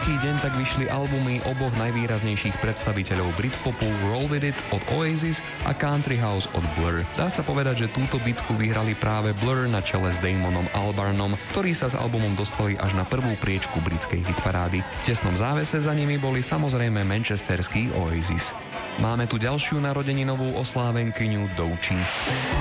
istý deň tak vyšli albumy oboch najvýraznejších predstaviteľov Britpopu Roll With It od Oasis a Country House od Blur. Dá sa povedať, že túto bitku vyhrali práve Blur na čele s Damonom Albarnom, ktorí sa s albumom dostali až na prvú priečku britskej hitparády. V tesnom závese za nimi boli samozrejme manchesterský Oasis. Máme tu ďalšiu narodeninovú oslávenkyňu Doechii.